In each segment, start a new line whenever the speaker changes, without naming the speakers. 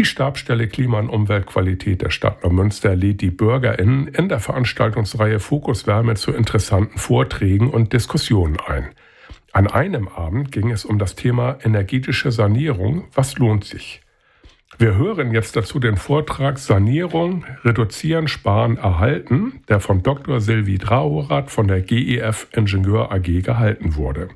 Stabsstelle Klima- und Umweltqualität der Stadt Neumünster lädt die BürgerInnen in der Veranstaltungsreihe Fokus Wärme zu interessanten Vorträgen und Diskussionen ein. An einem Abend ging es um das Thema energetische Sanierung. Was lohnt sich? Wir hören jetzt dazu den Vortrag Sanierung, Reduzieren, Sparen, Erhalten, der von Dr. Sylvie Drahorath von der GEF Ingenieur AG gehalten wurde.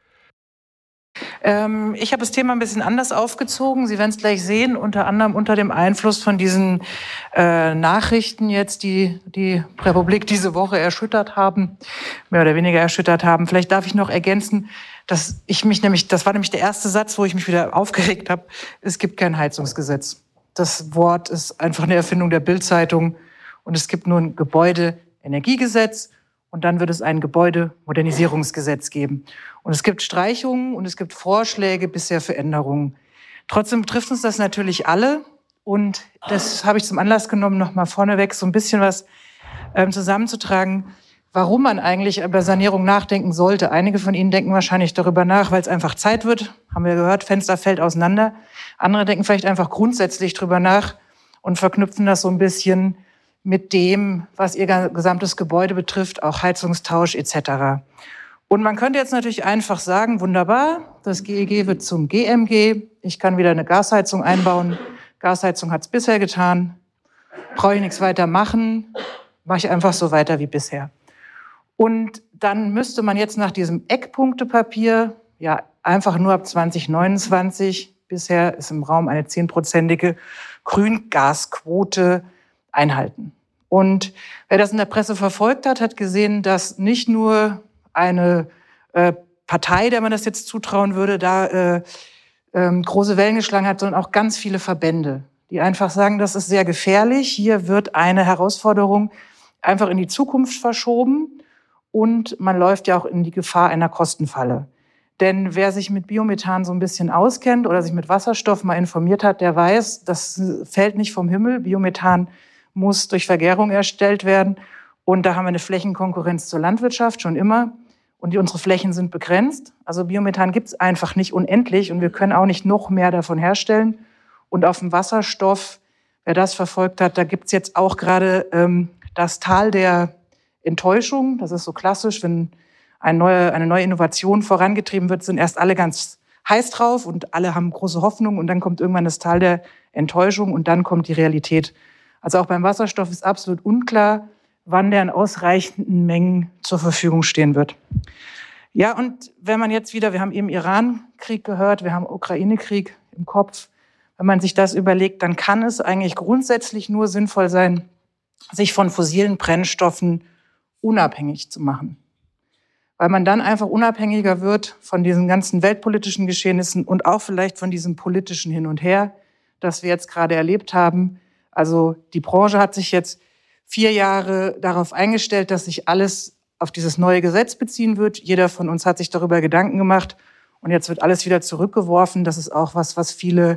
Ich habe das Thema ein bisschen anders aufgezogen. Sie werden es gleich sehen, unter anderem unter dem Einfluss von diesen Nachrichten jetzt, die die Republik diese Woche erschüttert haben, mehr oder weniger erschüttert haben. Vielleicht darf ich noch ergänzen, dass das war nämlich der erste Satz, wo ich mich wieder aufgeregt habe. Es gibt kein Heizungsgesetz. Das Wort ist einfach eine Erfindung der Bild-Zeitung und es gibt nur ein Gebäudeenergiegesetz. Und dann wird es ein Gebäudemodernisierungsgesetz geben. Und es gibt Streichungen und es gibt Vorschläge bisher für Änderungen. Trotzdem betrifft uns das natürlich alle. Und das habe ich zum Anlass genommen, nochmal vorneweg so ein bisschen was zusammenzutragen, warum man eigentlich über Sanierung nachdenken sollte. Einige von Ihnen denken wahrscheinlich darüber nach, weil es einfach Zeit wird. Haben wir gehört, Fenster fällt auseinander. Andere denken vielleicht einfach grundsätzlich drüber nach und verknüpfen das so ein bisschen mit dem, was ihr gesamtes Gebäude betrifft, auch Heizungstausch etc. Und man könnte jetzt natürlich einfach sagen, wunderbar, das GEG wird zum GMG, ich kann wieder eine Gasheizung einbauen. Gasheizung hat es bisher getan, brauche ich nichts weiter machen, mache ich einfach so weiter wie bisher. Und dann müsste man jetzt nach diesem Eckpunktepapier ja einfach nur ab 2029, bisher ist im Raum eine 10%ige Grüngasquote, einhalten. Und wer das in der Presse verfolgt hat, hat gesehen, dass nicht nur eine Partei, der man das jetzt zutrauen würde, da große Wellen geschlagen hat, sondern auch ganz viele Verbände, die einfach sagen, das ist sehr gefährlich. Hier wird eine Herausforderung einfach in die Zukunft verschoben und man läuft ja auch in die Gefahr einer Kostenfalle. Denn wer sich mit Biomethan so ein bisschen auskennt oder sich mit Wasserstoff mal informiert hat, der weiß, das fällt nicht vom Himmel. Biomethan muss durch Vergärung erstellt werden. Und da haben wir eine Flächenkonkurrenz zur Landwirtschaft schon immer. Und unsere Flächen sind begrenzt. Also Biomethan gibt es einfach nicht unendlich und wir können auch nicht noch mehr davon herstellen. Und auf dem Wasserstoff, wer das verfolgt hat, da gibt es jetzt auch gerade das Tal der Enttäuschung. Das ist so klassisch, wenn eine neue Innovation vorangetrieben wird, sind erst alle ganz heiß drauf und alle haben große Hoffnung und dann kommt irgendwann das Tal der Enttäuschung und dann kommt die Realität. Also auch beim Wasserstoff ist absolut unklar, wann der in ausreichenden Mengen zur Verfügung stehen wird. Ja, und wenn man jetzt wieder, wir haben eben Iran-Krieg gehört, wir haben Ukraine-Krieg im Kopf, wenn man sich das überlegt, dann kann es eigentlich grundsätzlich nur sinnvoll sein, sich von fossilen Brennstoffen unabhängig zu machen. Weil man dann einfach unabhängiger wird von diesen ganzen weltpolitischen Geschehnissen und auch vielleicht von diesem politischen Hin und Her, das wir jetzt gerade erlebt haben. Also die Branche hat sich jetzt 4 Jahre darauf eingestellt, dass sich alles auf dieses neue Gesetz beziehen wird. Jeder von uns hat sich darüber Gedanken gemacht und jetzt wird alles wieder zurückgeworfen. Das ist auch was viele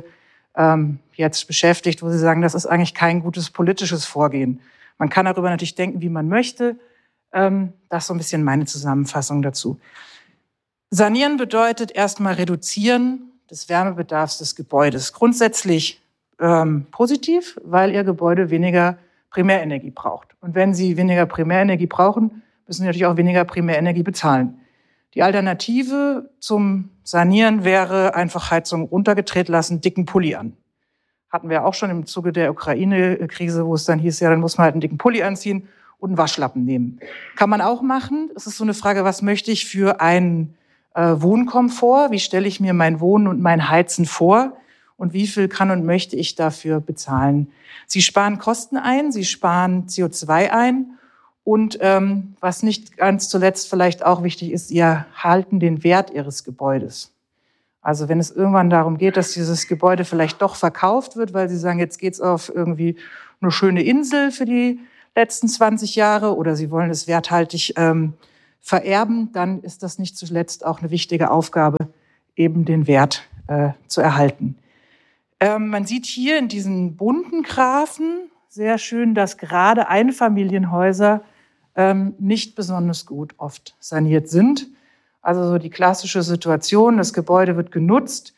jetzt beschäftigt, wo sie sagen, das ist eigentlich kein gutes politisches Vorgehen. Man kann darüber natürlich denken, wie man möchte. Das ist so ein bisschen meine Zusammenfassung dazu. Sanieren bedeutet erstmal Reduzieren des Wärmebedarfs des Gebäudes. Grundsätzlich positiv, weil Ihr Gebäude weniger Primärenergie braucht. Und wenn Sie weniger Primärenergie brauchen, müssen Sie natürlich auch weniger Primärenergie bezahlen. Die Alternative zum Sanieren wäre einfach Heizung runtergedreht lassen, dicken Pulli an. Hatten wir auch schon im Zuge der Ukraine-Krise, wo es dann hieß, ja, dann muss man halt einen dicken Pulli anziehen und einen Waschlappen nehmen. Kann man auch machen. Es ist so eine Frage, was möchte ich für einen Wohnkomfort? Wie stelle ich mir mein Wohnen und mein Heizen vor? Und wie viel kann und möchte ich dafür bezahlen? Sie sparen Kosten ein, Sie sparen CO2 ein. Und was nicht ganz zuletzt vielleicht auch wichtig ist, Sie erhalten den Wert Ihres Gebäudes. Also wenn es irgendwann darum geht, dass dieses Gebäude vielleicht doch verkauft wird, weil Sie sagen, jetzt geht's auf irgendwie eine schöne Insel für die letzten 20 Jahre oder Sie wollen es werthaltig vererben, dann ist das nicht zuletzt auch eine wichtige Aufgabe, eben den Wert zu erhalten. Man sieht hier in diesen bunten Graphen sehr schön, dass gerade Einfamilienhäuser nicht besonders gut oft saniert sind. Also so die klassische Situation, das Gebäude wird genutzt,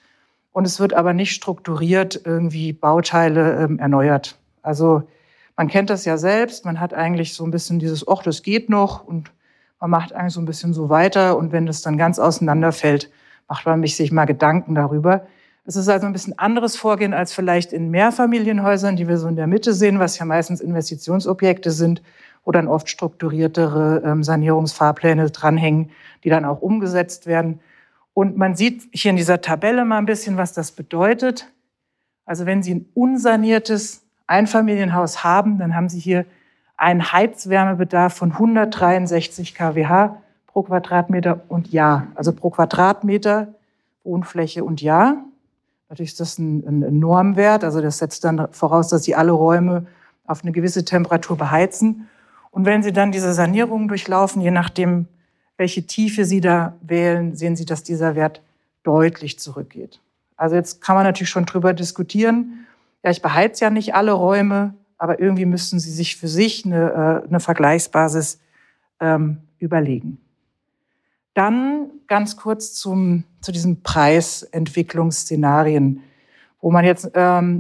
Und es wird aber nicht strukturiert irgendwie Bauteile erneuert. Also man kennt das ja selbst, man hat eigentlich so ein bisschen dieses, ach, das geht noch und man macht eigentlich so ein bisschen so weiter und wenn das dann ganz auseinanderfällt, macht man sich mal Gedanken darüber. Es ist also ein bisschen anderes Vorgehen als vielleicht in Mehrfamilienhäusern, die wir so in der Mitte sehen, was ja meistens Investitionsobjekte sind, wo dann oft strukturiertere Sanierungsfahrpläne dranhängen, die dann auch umgesetzt werden. Und man sieht hier in dieser Tabelle mal ein bisschen, was das bedeutet. Also wenn Sie ein unsaniertes Einfamilienhaus haben, dann haben Sie hier einen Heizwärmebedarf von 163 kWh pro Quadratmeter und Jahr. Also pro Quadratmeter Wohnfläche und Jahr. Natürlich ist das ein Normwert, also das setzt dann voraus, dass Sie alle Räume auf eine gewisse Temperatur beheizen. Und wenn Sie dann diese Sanierung durchlaufen, je nachdem, welche Tiefe Sie da wählen, sehen Sie, dass dieser Wert deutlich zurückgeht. Also jetzt kann man natürlich schon drüber diskutieren. Ja, ich beheize ja nicht alle Räume, aber irgendwie müssten Sie sich für sich eine Vergleichsbasis überlegen. Dann ganz kurz zu diesen Preisentwicklungsszenarien, wo man jetzt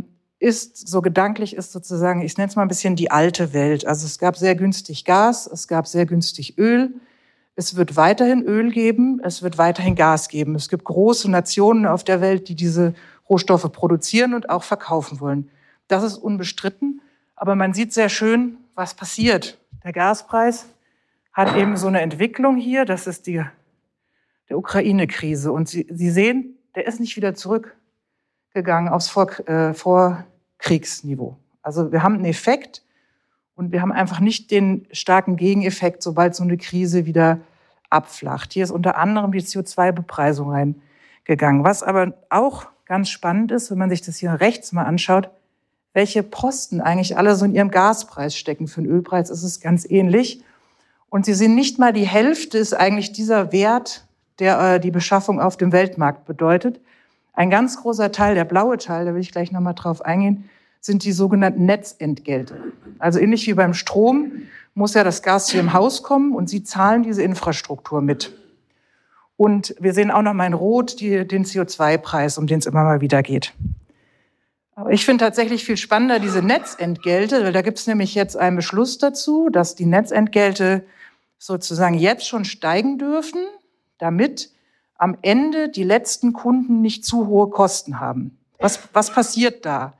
so gedanklich ist sozusagen, ich nenne es mal ein bisschen die alte Welt. Also es gab sehr günstig Gas, es gab sehr günstig Öl. Es wird weiterhin Öl geben, es wird weiterhin Gas geben. Es gibt große Nationen auf der Welt, die diese Rohstoffe produzieren und auch verkaufen wollen. Das ist unbestritten, aber man sieht sehr schön, was passiert. Der Gaspreis hat eben so eine Entwicklung hier, das ist der Ukraine-Krise. Und Sie sehen, der ist nicht wieder zurückgegangen aufs Vorkriegsniveau. Also wir haben einen Effekt und wir haben einfach nicht den starken Gegeneffekt, sobald so eine Krise wieder abflacht. Hier ist unter anderem die CO2-Bepreisung reingegangen. Was aber auch ganz spannend ist, wenn man sich das hier rechts mal anschaut, welche Posten eigentlich alle so in ihrem Gaspreis stecken. Für den Ölpreis ist es ganz ähnlich. Und Sie sehen, nicht mal die Hälfte ist eigentlich dieser Wert, der die Beschaffung auf dem Weltmarkt bedeutet. Ein ganz großer Teil, der blaue Teil, da will ich gleich nochmal drauf eingehen, sind die sogenannten Netzentgelte. Also ähnlich wie beim Strom muss ja das Gas zu Ihrem Haus kommen und Sie zahlen diese Infrastruktur mit. Und wir sehen auch noch mal in Rot den CO2-Preis, um den es immer mal wieder geht. Aber ich finde tatsächlich viel spannender diese Netzentgelte, weil da gibt es nämlich jetzt einen Beschluss dazu, dass die Netzentgelte sozusagen jetzt schon steigen dürfen, damit am Ende die letzten Kunden nicht zu hohe Kosten haben. Was passiert da?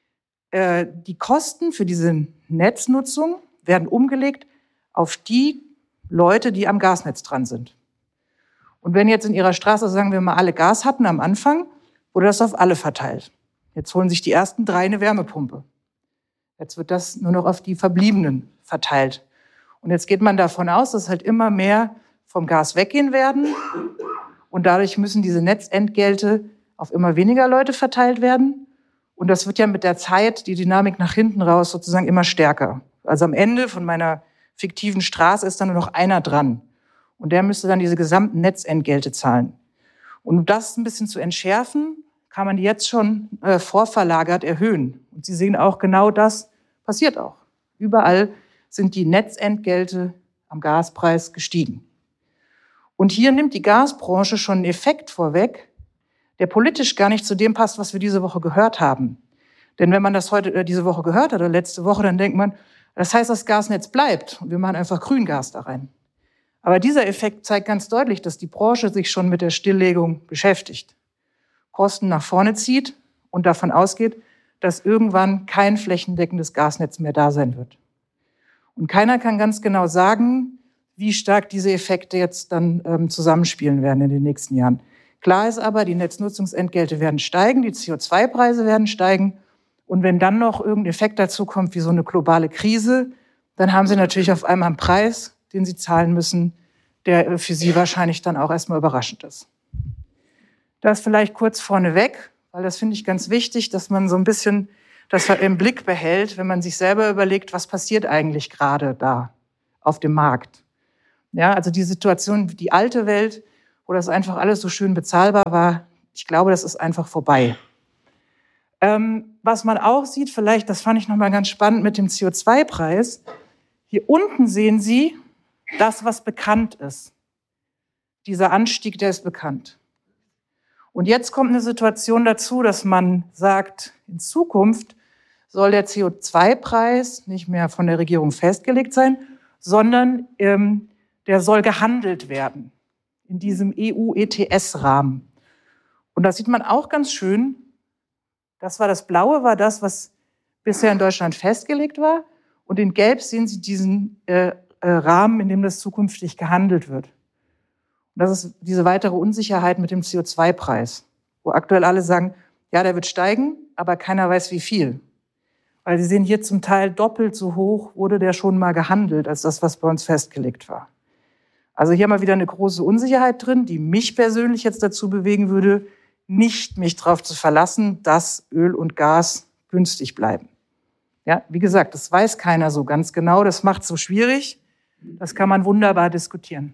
Die Kosten für diese Netznutzung werden umgelegt auf die Leute, die am Gasnetz dran sind. Und wenn jetzt in Ihrer Straße, sagen wir mal, alle Gas hatten am Anfang, wurde das auf alle verteilt. Jetzt holen sich die ersten 3 eine Wärmepumpe. Jetzt wird das nur noch auf die Verbliebenen verteilt. Und jetzt geht man davon aus, dass halt immer mehr vom Gas weggehen werden. Und dadurch müssen diese Netzentgelte auf immer weniger Leute verteilt werden. Und das wird ja mit der Zeit, die Dynamik nach hinten raus, sozusagen immer stärker. Also am Ende von meiner fiktiven Straße ist dann nur noch einer dran. Und der müsste dann diese gesamten Netzentgelte zahlen. Und um das ein bisschen zu entschärfen, kann man die jetzt schon vorverlagert erhöhen. Und Sie sehen auch, genau das passiert auch. Überall sind die Netzentgelte am Gaspreis gestiegen. Und hier nimmt die Gasbranche schon einen Effekt vorweg, der politisch gar nicht zu dem passt, was wir diese Woche gehört haben. Denn wenn man das diese Woche gehört hat oder letzte Woche, dann denkt man, das heißt, das Gasnetz bleibt und wir machen einfach Grüngas da rein. Aber dieser Effekt zeigt ganz deutlich, dass die Branche sich schon mit der Stilllegung beschäftigt, Kosten nach vorne zieht und davon ausgeht, dass irgendwann kein flächendeckendes Gasnetz mehr da sein wird. Und keiner kann ganz genau sagen, wie stark diese Effekte jetzt dann zusammenspielen werden in den nächsten Jahren. Klar ist aber, die Netznutzungsentgelte werden steigen, die CO2-Preise werden steigen. Und wenn dann noch irgendein Effekt dazu kommt, wie so eine globale Krise, dann haben Sie natürlich auf einmal einen Preis, den Sie zahlen müssen, der für Sie wahrscheinlich dann auch erstmal überraschend ist. Das vielleicht kurz vorneweg, weil das finde ich ganz wichtig, dass man so ein bisschen das im Blick behält, wenn man sich selber überlegt, was passiert eigentlich gerade da auf dem Markt. Ja, also die Situation, die alte Welt, wo das einfach alles so schön bezahlbar war, ich glaube, das ist einfach vorbei. Was man auch sieht, vielleicht, das fand ich nochmal ganz spannend mit dem CO2-Preis, hier unten sehen Sie das, was bekannt ist. Dieser Anstieg, der ist bekannt. Und jetzt kommt eine Situation dazu, dass man sagt, in Zukunft soll der CO2-Preis nicht mehr von der Regierung festgelegt sein, sondern der soll gehandelt werden in diesem EU-ETS-Rahmen. Und das sieht man auch ganz schön. Das Blaue war das, was bisher in Deutschland festgelegt war. Und in Gelb sehen Sie diesen Rahmen, in dem das zukünftig gehandelt wird. Und das ist diese weitere Unsicherheit mit dem CO2-Preis, wo aktuell alle sagen, ja, der wird steigen, aber keiner weiß, wie viel. Weil Sie sehen hier zum Teil doppelt so hoch wurde der schon mal gehandelt, als das, was bei uns festgelegt war. Also hier haben wir wieder eine große Unsicherheit drin, die mich persönlich jetzt dazu bewegen würde, nicht mich darauf zu verlassen, dass Öl und Gas günstig bleiben. Ja, wie gesagt, das weiß keiner so ganz genau, das macht es so schwierig. Das kann man wunderbar diskutieren.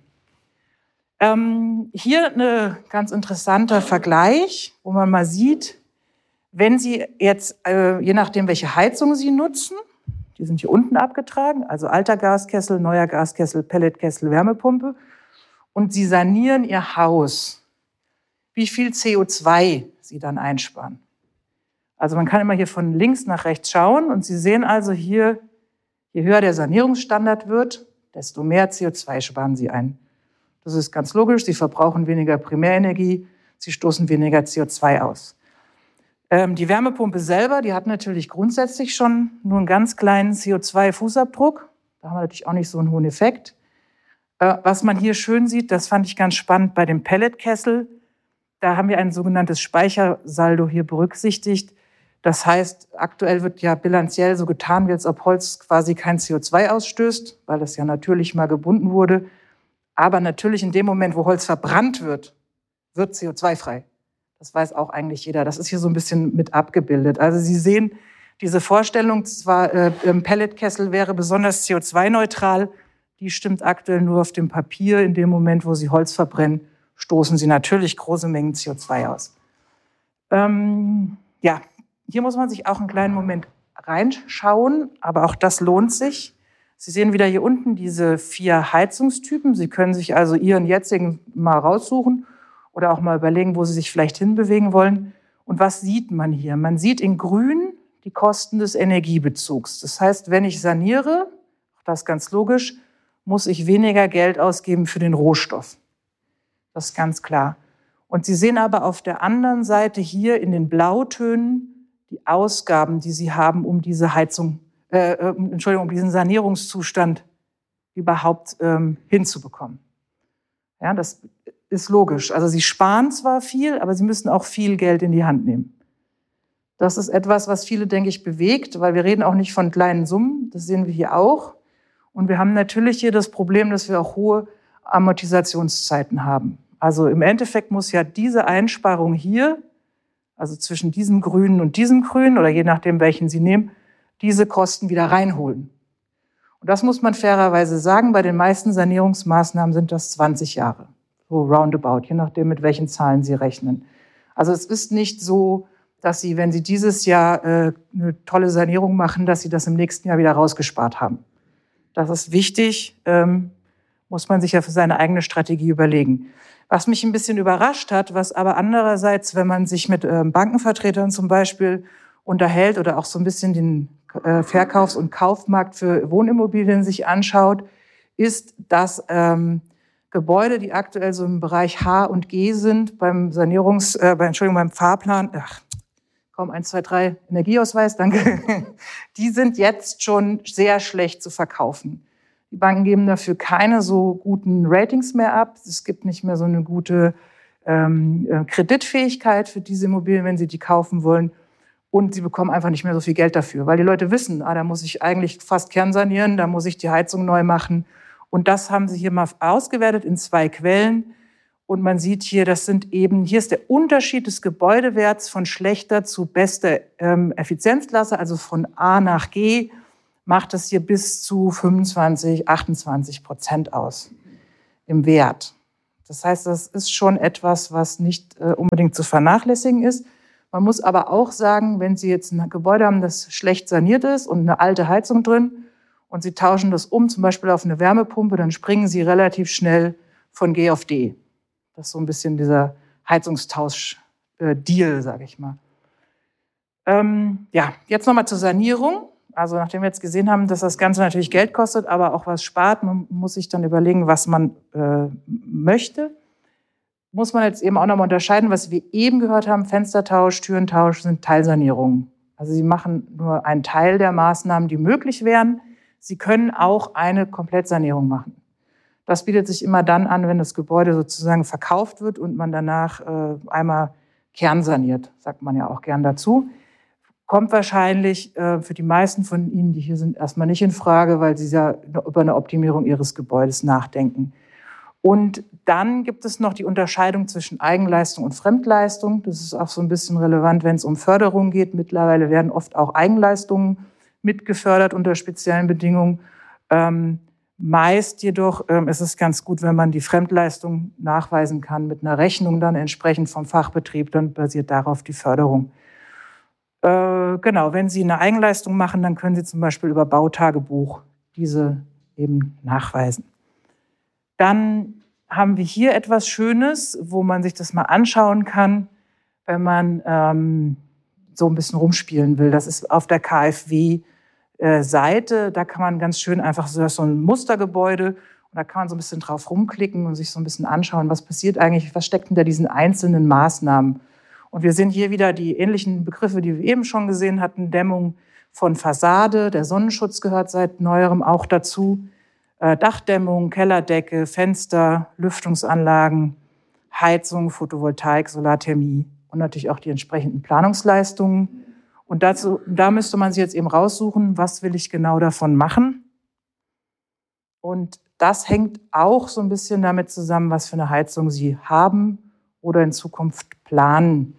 Hier ein ganz interessanter Vergleich, wo man mal sieht, wenn Sie jetzt, je nachdem, welche Heizung Sie nutzen, die sind hier unten abgetragen, also alter Gaskessel, neuer Gaskessel, Pelletkessel, Wärmepumpe, und Sie sanieren Ihr Haus, wie viel CO2 Sie dann einsparen. Also man kann immer hier von links nach rechts schauen und Sie sehen also hier, je höher der Sanierungsstandard wird, desto mehr CO2 sparen Sie ein. Das ist ganz logisch, Sie verbrauchen weniger Primärenergie, Sie stoßen weniger CO2 aus. Die Wärmepumpe selber, die hat natürlich grundsätzlich schon nur einen ganz kleinen CO2-Fußabdruck. Da haben wir natürlich auch nicht so einen hohen Effekt. Was man hier schön sieht, das fand ich ganz spannend bei dem Pelletkessel. Da haben wir ein sogenanntes Speichersaldo hier berücksichtigt. Das heißt, aktuell wird ja bilanziell so getan, wie als ob Holz quasi kein CO2 ausstößt, weil das ja natürlich mal gebunden wurde. Aber natürlich in dem Moment, wo Holz verbrannt wird, wird CO2-frei. Das weiß auch eigentlich jeder. Das ist hier so ein bisschen mit abgebildet. Also Sie sehen diese Vorstellung, zwar im Pelletkessel wäre besonders CO2-neutral, die stimmt aktuell nur auf dem Papier. In dem Moment, wo Sie Holz verbrennen, stoßen Sie natürlich große Mengen CO2 aus. Ja, hier muss man sich auch einen kleinen Moment reinschauen, aber auch das lohnt sich. Sie sehen wieder hier unten diese 4 Heizungstypen. Sie können sich also Ihren jetzigen mal raussuchen oder auch mal überlegen, wo Sie sich vielleicht hinbewegen wollen. Und was sieht man hier? Man sieht in grün die Kosten des Energiebezugs. Das heißt, wenn ich saniere, das ist ganz logisch, muss ich weniger Geld ausgeben für den Rohstoff. Das ist ganz klar. Und Sie sehen aber auf der anderen Seite hier in den Blautönen die Ausgaben, die Sie haben, um diese Heizung, um diesen Sanierungszustand überhaupt hinzubekommen. Ja, das ist logisch. Also Sie sparen zwar viel, aber Sie müssen auch viel Geld in die Hand nehmen. Das ist etwas, was viele, denke ich, bewegt, weil wir reden auch nicht von kleinen Summen. Das sehen wir hier auch. Und wir haben natürlich hier das Problem, dass wir auch hohe Amortisationszeiten haben. Also im Endeffekt muss ja diese Einsparung hier, also zwischen diesem Grünen und diesem Grün, oder je nachdem, welchen Sie nehmen, diese Kosten wieder reinholen. Und das muss man fairerweise sagen, bei den meisten Sanierungsmaßnahmen sind das 20 Jahre, so roundabout, je nachdem, mit welchen Zahlen Sie rechnen. Also es ist nicht so, dass Sie, wenn Sie dieses Jahr eine tolle Sanierung machen, dass Sie das im nächsten Jahr wieder rausgespart haben. Das ist wichtig, muss man sich ja für seine eigene Strategie überlegen. Was mich ein bisschen überrascht hat, was aber andererseits, wenn man sich mit Bankenvertretern zum Beispiel unterhält oder auch so ein bisschen den Verkaufs- und Kaufmarkt für Wohnimmobilien sich anschaut, ist, dass Gebäude, die aktuell so im Bereich H und G sind, beim Fahrplan, 1, 2, 3, Energieausweis, danke, die sind jetzt schon sehr schlecht zu verkaufen. Die Banken geben dafür keine so guten Ratings mehr ab. Es gibt nicht mehr so eine gute Kreditfähigkeit für diese Immobilien, wenn sie die kaufen wollen. Und sie bekommen einfach nicht mehr so viel Geld dafür, weil die Leute wissen, da muss ich eigentlich fast kernsanieren, da muss ich die Heizung neu machen. Und das haben sie hier mal ausgewertet in 2 Quellen. Und man sieht hier, hier ist der Unterschied des Gebäudewerts von schlechter zu bester Effizienzklasse, also von A nach G, macht es hier bis zu 25-28% aus im Wert. Das heißt, das ist schon etwas, was nicht unbedingt zu vernachlässigen ist. Man muss aber auch sagen, wenn Sie jetzt ein Gebäude haben, das schlecht saniert ist und eine alte Heizung drin und Sie tauschen das um, zum Beispiel auf eine Wärmepumpe, dann springen Sie relativ schnell von G auf D. Das ist so ein bisschen dieser Heizungstausch Deal, sage ich mal. Jetzt nochmal zur Sanierung. Also nachdem wir jetzt gesehen haben, dass das Ganze natürlich Geld kostet, aber auch was spart, man muss sich dann überlegen, was man möchte. Muss man jetzt eben auch nochmal unterscheiden, was wir eben gehört haben, Fenstertausch, Türentausch sind Teilsanierungen. Also sie machen nur einen Teil der Maßnahmen, die möglich wären. Sie können auch eine Komplettsanierung machen. Das bietet sich immer dann an, wenn das Gebäude sozusagen verkauft wird und man danach einmal kernsaniert, sagt man ja auch gern dazu. Kommt wahrscheinlich für die meisten von Ihnen, die hier sind, erstmal nicht in Frage, weil Sie ja über eine Optimierung Ihres Gebäudes nachdenken. Und dann gibt es noch die Unterscheidung zwischen Eigenleistung und Fremdleistung. Das ist auch so ein bisschen relevant, wenn es um Förderung geht. Mittlerweile werden oft auch Eigenleistungen mitgefördert unter speziellen Bedingungen. Meist jedoch ist es ganz gut, wenn man die Fremdleistung nachweisen kann mit einer Rechnung dann entsprechend vom Fachbetrieb, dann basiert darauf die Förderung. Genau, wenn Sie eine Eigenleistung machen, dann können Sie zum Beispiel über Bautagebuch diese eben nachweisen. Dann haben wir hier etwas Schönes, wo man sich das mal anschauen kann, wenn man so ein bisschen rumspielen will. Das ist auf der KfW-Seite. Da kann man ganz schön einfach so ein Mustergebäude und da kann man so ein bisschen drauf rumklicken und sich so ein bisschen anschauen, was passiert eigentlich, was steckt hinter diesen einzelnen Maßnahmen. Und wir sehen hier wieder die ähnlichen Begriffe, die wir eben schon gesehen hatten. Dämmung von Fassade, der Sonnenschutz gehört seit Neuerem auch dazu. Dachdämmung, Kellerdecke, Fenster, Lüftungsanlagen, Heizung, Photovoltaik, Solarthermie und natürlich auch die entsprechenden Planungsleistungen. Und da müsste man sich jetzt eben raussuchen, was will ich genau davon machen. Und das hängt auch so ein bisschen damit zusammen, was für eine Heizung Sie haben oder in Zukunft planen.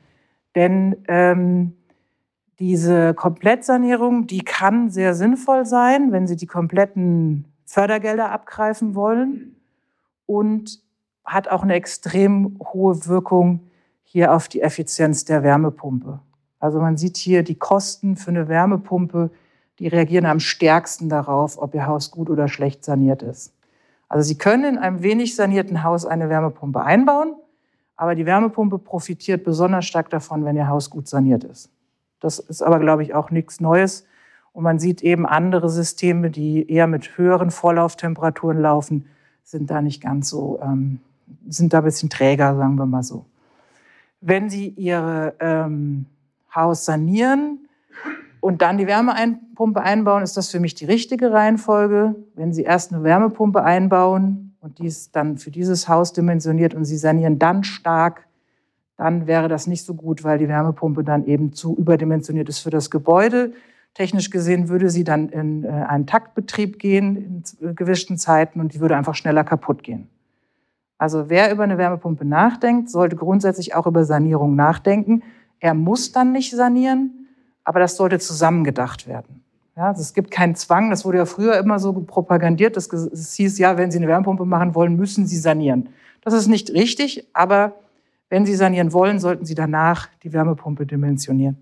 Denn diese Komplettsanierung, die kann sehr sinnvoll sein, wenn Sie die kompletten Fördergelder abgreifen wollen und hat auch eine extrem hohe Wirkung hier auf die Effizienz der Wärmepumpe. Also man sieht hier die Kosten für eine Wärmepumpe, die reagieren am stärksten darauf, ob Ihr Haus gut oder schlecht saniert ist. Also Sie können in einem wenig sanierten Haus eine Wärmepumpe einbauen, aber die Wärmepumpe profitiert besonders stark davon, wenn Ihr Haus gut saniert ist. Das ist aber, glaube ich, auch nichts Neues. Und man sieht eben andere Systeme, die eher mit höheren Vorlauftemperaturen laufen, sind da nicht ganz so, sind da ein bisschen träger, sagen wir mal so. Wenn Sie Ihr Haus sanieren und dann die Wärmepumpe einbauen, ist das für mich die richtige Reihenfolge. Wenn Sie erst eine Wärmepumpe einbauen und die ist dann für dieses Haus dimensioniert und Sie sanieren dann stark, dann wäre das nicht so gut, weil die Wärmepumpe dann eben zu überdimensioniert ist für das Gebäude. Technisch gesehen würde sie dann in einen Taktbetrieb gehen in gewissen Zeiten und die würde einfach schneller kaputt gehen. Also wer über eine Wärmepumpe nachdenkt, sollte grundsätzlich auch über Sanierung nachdenken. Er muss dann nicht sanieren, aber das sollte zusammengedacht werden. Ja, also es gibt keinen Zwang, das wurde ja früher immer so propagandiert. Es hieß, ja, wenn Sie eine Wärmepumpe machen wollen, müssen Sie sanieren. Das ist nicht richtig, aber wenn Sie sanieren wollen, sollten Sie danach die Wärmepumpe dimensionieren.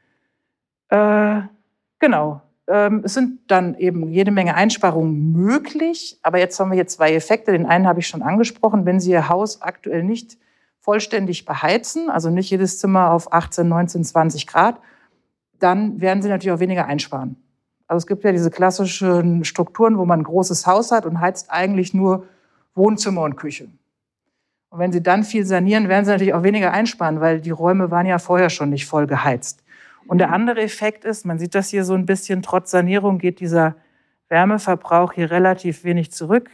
Genau. Es sind dann eben jede Menge Einsparungen möglich, aber jetzt haben wir hier zwei Effekte. Den einen habe ich schon angesprochen. Wenn Sie Ihr Haus aktuell nicht vollständig beheizen, also nicht jedes Zimmer auf 18, 19, 20 Grad, dann werden Sie natürlich auch weniger einsparen. Also es gibt ja diese klassischen Strukturen, wo man ein großes Haus hat und heizt eigentlich nur Wohnzimmer und Küche. Und wenn Sie dann viel sanieren, werden Sie natürlich auch weniger einsparen, weil die Räume waren ja vorher schon nicht voll geheizt. Und der andere Effekt ist, man sieht das hier so ein bisschen, trotz Sanierung geht dieser Wärmeverbrauch hier relativ wenig zurück,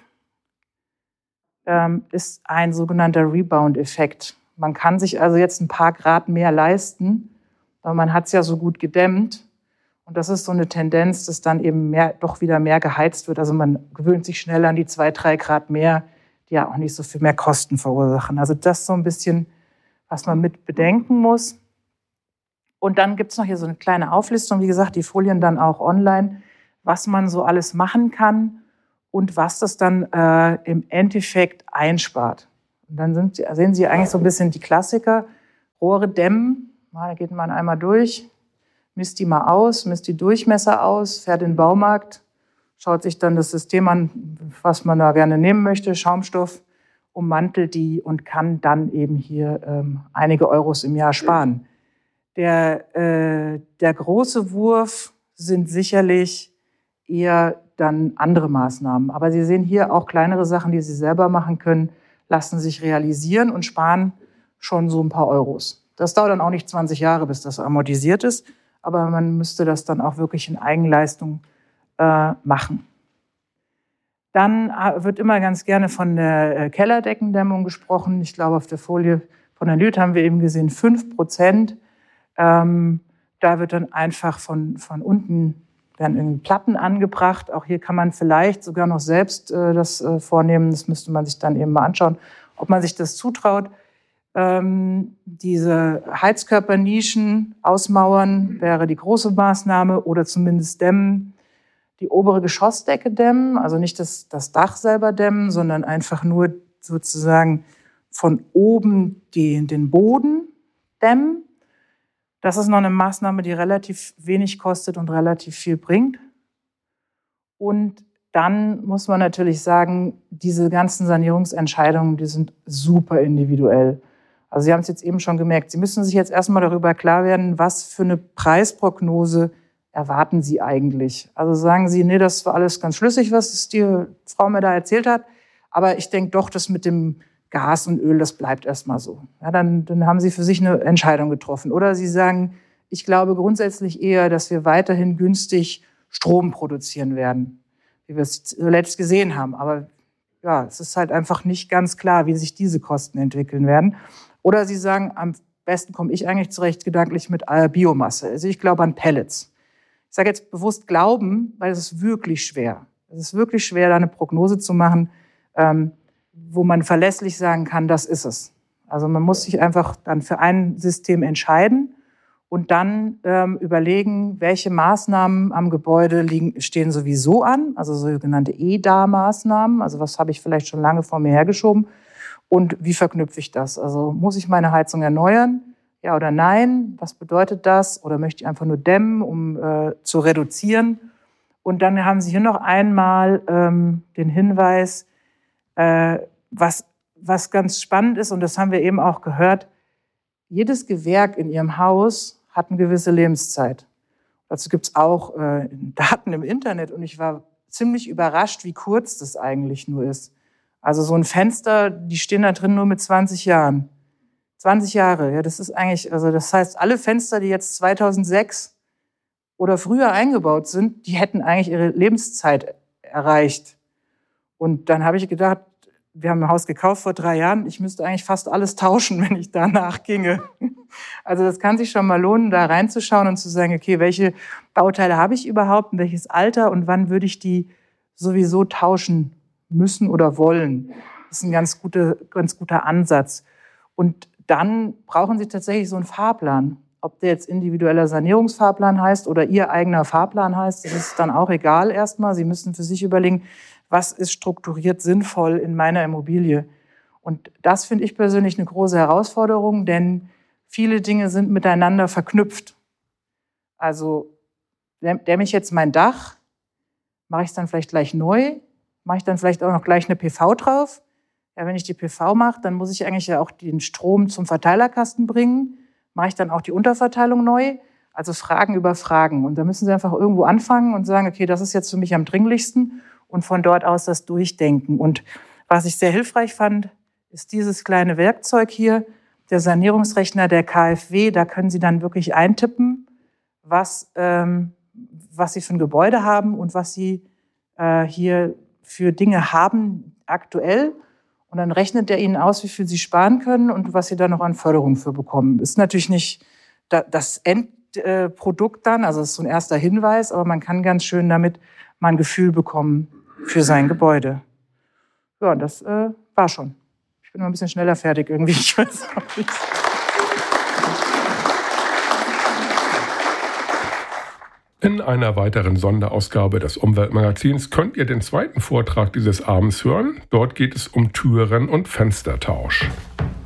ist ein sogenannter Rebound-Effekt. Man kann sich also jetzt ein paar Grad mehr leisten, weil man hat es ja so gut gedämmt. Und das ist so eine Tendenz, dass dann eben doch wieder mehr geheizt wird. Also man gewöhnt sich schnell an die 2, 3 Grad mehr, die ja auch nicht so viel mehr Kosten verursachen. Also das ist so ein bisschen, was man mit bedenken muss. Und dann gibt es noch hier so eine kleine Auflistung, wie gesagt, die Folien dann auch online, was man so alles machen kann und was das dann im Endeffekt einspart. Und dann sehen Sie eigentlich so ein bisschen die Klassiker. Rohre dämmen, da geht man einmal durch, misst die mal aus, misst die Durchmesser aus, fährt in den Baumarkt, schaut sich dann das System an, was man da gerne nehmen möchte, Schaumstoff, ummantelt die und kann dann eben hier einige Euros im Jahr sparen. Der große Wurf sind sicherlich eher dann andere Maßnahmen. Aber Sie sehen hier auch kleinere Sachen, die Sie selber machen können, lassen sich realisieren und sparen schon so ein paar Euros. Das dauert dann auch nicht 20 Jahre, bis das amortisiert ist, aber man müsste das dann auch wirklich in Eigenleistung machen. Dann wird immer ganz gerne von der Kellerdeckendämmung gesprochen. Ich glaube, auf der Folie von Herrn Lüth haben wir eben gesehen 5%. Da wird dann einfach von unten werden irgendwie Platten angebracht. Auch hier kann man vielleicht sogar noch selbst das vornehmen. Das müsste man sich dann eben mal anschauen, ob man sich das zutraut. Diese Heizkörpernischen ausmauern wäre die große Maßnahme oder zumindest dämmen. Die obere Geschossdecke dämmen, also nicht das Dach selber dämmen, sondern einfach nur sozusagen von oben den Boden dämmen. Das ist noch eine Maßnahme, die relativ wenig kostet und relativ viel bringt. Und dann muss man natürlich sagen, diese ganzen Sanierungsentscheidungen, die sind super individuell. Also Sie haben es jetzt eben schon gemerkt, Sie müssen sich jetzt erstmal darüber klar werden, was für eine Preisprognose erwarten Sie eigentlich. Also sagen Sie, nee, das war alles ganz schlüssig, was die Frau mir da erzählt hat, aber ich denke doch, das mit dem Gas und Öl, das bleibt erstmal so. Ja, dann haben Sie für sich eine Entscheidung getroffen. Oder Sie sagen, ich glaube grundsätzlich eher, dass wir weiterhin günstig Strom produzieren werden, wie wir es zuletzt gesehen haben. Aber ja, es ist halt einfach nicht ganz klar, wie sich diese Kosten entwickeln werden. Oder Sie sagen, am besten komme ich eigentlich zurecht gedanklich mit Biomasse. Also ich glaube an Pellets. Ich sage jetzt bewusst glauben, weil es ist wirklich schwer. Es ist wirklich schwer, da eine Prognose zu machen, wo man verlässlich sagen kann, das ist es. Also man muss sich einfach dann für ein System entscheiden und dann überlegen, welche Maßnahmen am Gebäude stehen sowieso an, also sogenannte EDA-Maßnahmen, also was habe ich vielleicht schon lange vor mir hergeschoben und wie verknüpfe ich das? Also muss ich meine Heizung erneuern? Ja oder nein? Was bedeutet das? Oder möchte ich einfach nur dämmen, um zu reduzieren? Und dann haben Sie hier noch einmal den Hinweis, was ganz spannend ist, und das haben wir eben auch gehört, jedes Gewerk in Ihrem Haus hat eine gewisse Lebenszeit. Dazu gibt es auch Daten im Internet und ich war ziemlich überrascht, wie kurz das eigentlich nur ist. Also so ein Fenster, die stehen da drin nur mit 20 Jahren. 20 Jahre, ja, das ist eigentlich, also das heißt, alle Fenster, die jetzt 2006 oder früher eingebaut sind, die hätten eigentlich ihre Lebenszeit erreicht. Und dann habe ich gedacht, wir haben ein Haus gekauft vor 3 Jahren, ich müsste eigentlich fast alles tauschen, wenn ich danach ginge. Also das kann sich schon mal lohnen, da reinzuschauen und zu sagen, okay, welche Bauteile habe ich überhaupt, in welches Alter und wann würde ich die sowieso tauschen müssen oder wollen. Das ist ein ganz guter Ansatz. Und dann brauchen Sie tatsächlich so einen Fahrplan. Ob der jetzt individueller Sanierungsfahrplan heißt oder Ihr eigener Fahrplan heißt, das ist dann auch egal erstmal. Sie müssen für sich überlegen, was ist strukturiert sinnvoll in meiner Immobilie. Und das finde ich persönlich eine große Herausforderung, denn viele Dinge sind miteinander verknüpft. Also dämme ich jetzt mein Dach, mache ich es dann vielleicht gleich neu, mache ich dann vielleicht auch noch gleich eine PV drauf. Ja, wenn ich die PV mache, dann muss ich eigentlich ja auch den Strom zum Verteilerkasten bringen. Mache ich dann auch die Unterverteilung neu? Also Fragen über Fragen. Und da müssen Sie einfach irgendwo anfangen und sagen, okay, das ist jetzt für mich am dringlichsten und von dort aus das durchdenken. Und was ich sehr hilfreich fand, ist dieses kleine Werkzeug hier, der Sanierungsrechner der KfW. Da können Sie dann wirklich eintippen, was Sie für ein Gebäude haben und was Sie hier für Dinge haben aktuell. Und dann rechnet er Ihnen aus, wie viel Sie sparen können und was Sie da noch an Förderung für bekommen. Ist natürlich nicht das Endprodukt dann, also es ist so ein erster Hinweis, aber man kann ganz schön damit mal ein Gefühl bekommen für sein Gebäude. Ja, das war schon. Ich bin noch ein bisschen schneller fertig irgendwie. Ich weiß auch nicht.
In einer weiteren Sonderausgabe des Umweltmagazins könnt ihr den zweiten Vortrag dieses Abends hören. Dort geht es um Türen- und Fenstertausch.